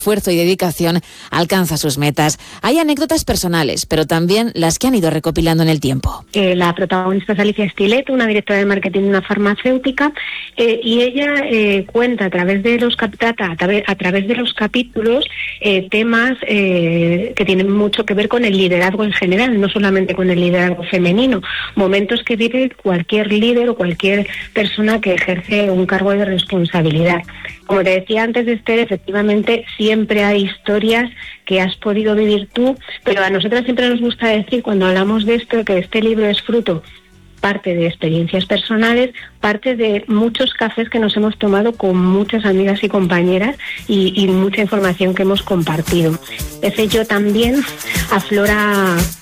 esfuerzo y dedicación alcanza sus metas. Hay anécdotas personales, pero también las que han ido recopilando en el tiempo. La protagonista es Alicia Stiletto, una directora de marketing de una farmacéutica, y ella cuenta a través de los capítulos temas que tienen mucho que ver con el liderazgo en general, no solamente con el liderazgo femenino, momentos que vive cualquier líder o cualquier persona que ejerce un cargo de responsabilidad. Como te decía antes, Esther, efectivamente siempre hay historias que has podido vivir tú, pero a nosotras siempre nos gusta decir, cuando hablamos de esto, que este libro es fruto parte de experiencias personales, parte de muchos cafés que nos hemos tomado con muchas amigas y compañeras y mucha información que hemos compartido. Ese yo también aflora